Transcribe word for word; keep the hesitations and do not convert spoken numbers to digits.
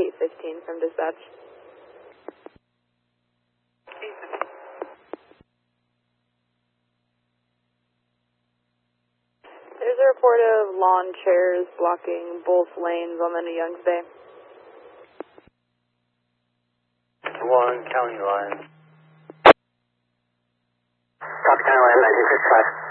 eight fifteen from dispatch. There's a report of lawn chairs blocking both lanes on the New Youngs Bay. One county line. Copy, county line, nine two six five.